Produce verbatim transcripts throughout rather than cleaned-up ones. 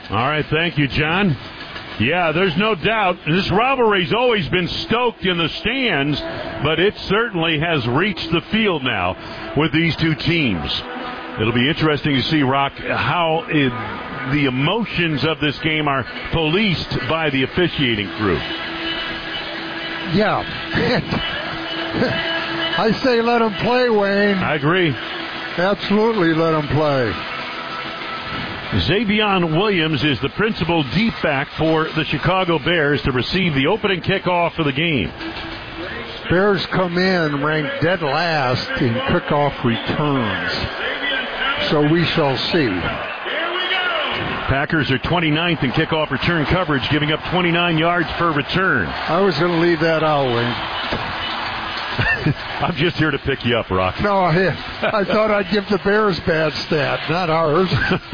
All right, thank you, John. Yeah, there's no doubt. This rivalry's always been stoked in the stands, but it certainly has reached the field now with these two teams. It'll be interesting to see, Rock, how it, the emotions of this game are policed by the officiating crew. Yeah. I say let them play, Wayne. I agree. Absolutely let them play. Xavion Williams is the principal deep back for the Chicago Bears to receive the opening kickoff of the game. Bears come in ranked dead last in kickoff returns. So we shall see. Packers are twenty-ninth in kickoff return coverage, giving up twenty-nine yards per return. I was going to leave that out, Wayne. I'm just here to pick you up, Rock. No, I, I thought I'd give the Bears bad stat, not ours.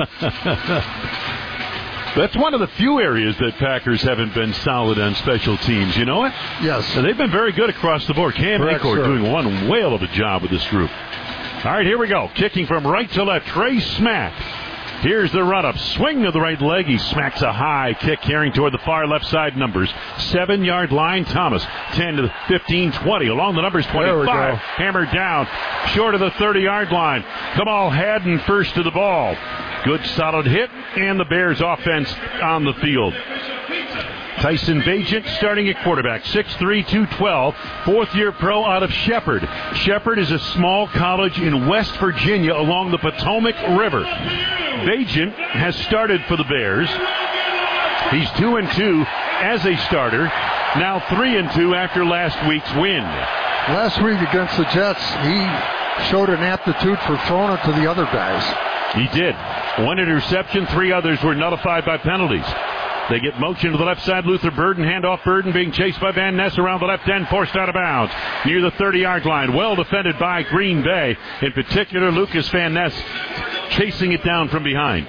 That's one of the few areas that Packers haven't been solid on special teams. You know it? Yes. So they've been very good across the board. Cam Acord doing one whale of a job with this group. All right, here we go. Kicking from right to left, Trey Smack. Here's the run-up. Swing to the right leg. He smacks a high kick carrying toward the far left side numbers. Seven-yard line. Thomas, ten to the fifteen, twenty. Along the numbers, twenty-five. Hammered down. Short of the thirty-yard line. Kamal Haddon first to the ball. Good solid hit, and the Bears offense on the field. Tyson Bagent starting at quarterback, six three, two twelve, fourth-year pro out of Shepherd. Shepherd is a small college in West Virginia along the Potomac River. Bagent has started for the Bears. He's two and two as a starter, now three and two after last week's win. Last week against the Jets, he showed an aptitude for throwing it to the other guys. He did. One interception, three others were nullified by penalties. They get motion to the left side. Luther Burden, handoff Burden, being chased by Van Ness around the left end, forced out of bounds near the thirty-yard line. Well defended by Green Bay. In particular, Lucas Van Ness chasing it down from behind.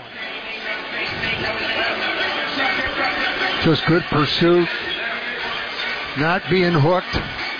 Just good pursuit. Not being hooked.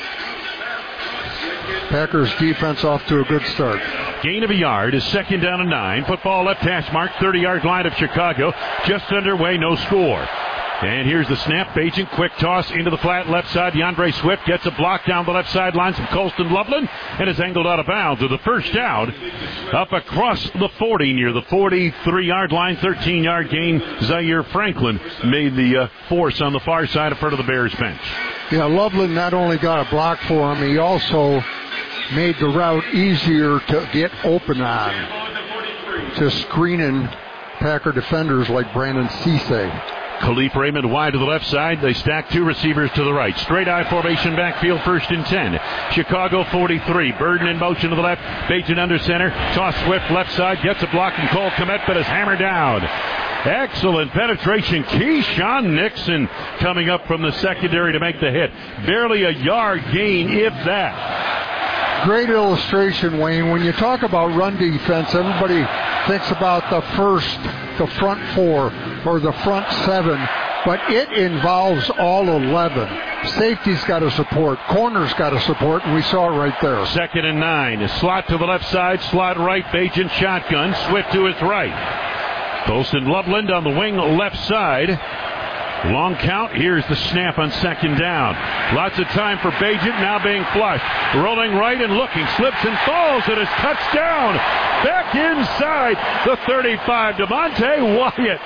Packers defense off to a good start. Gain of a yard is second down and nine. Football left hash mark, thirty-yard line of Chicago. Just underway, no score. And here's the snap. Bagent, quick toss into the flat left side. DeAndre Swift gets a block down the left sideline from Colston Loveland and is angled out of bounds with the first down up across the forty near the forty-three-yard line. thirteen-yard gain. Zaire Franklin made the uh, force on the far side in front of the Bears bench. Yeah, Loveland not only got a block for him, he also made the route easier to get open on, just screening Packer defenders like Brandon Cisse. Khalif Raymond wide to the left side. They stack two receivers to the right. Straight eye formation backfield, first and ten. Chicago forty-three. Burden in motion to the left. Bagent under center. Toss Swift left side. Gets a block from Cole Kmet, but is hammered down. Excellent penetration. Keyshawn Nixon coming up from the secondary to make the hit. Barely a yard gain, if that. Great illustration, Wayne. When you talk about run defense, everybody thinks about the first, the front four, or the front seven, but it involves all eleven. Safety's got to support. Corner's got to support, and we saw it right there. Second and nine. A slot to the left side, slot right, Bagent shotgun, Swift to his right. Colston Loveland on the wing left side. Long count. Here's the snap on second down. Lots of time for Bagent, now being flushed. Rolling right and looking. Slips and falls and is touchdown. Back inside the thirty-five. Devontae Wyatt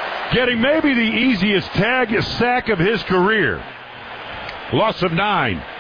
getting maybe the easiest tag sack of his career. Loss of nine.